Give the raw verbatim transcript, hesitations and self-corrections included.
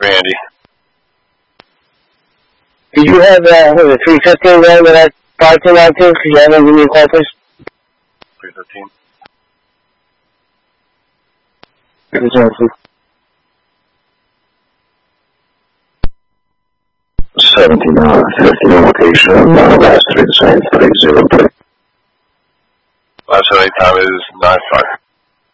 Andy. Do you have uh, the three fifteen there that I talked about to? Could you have them give me a call, please? three fifteen. seventy-nine fifty location, uh, last three the same, three zero three. Last seventy time is nine five.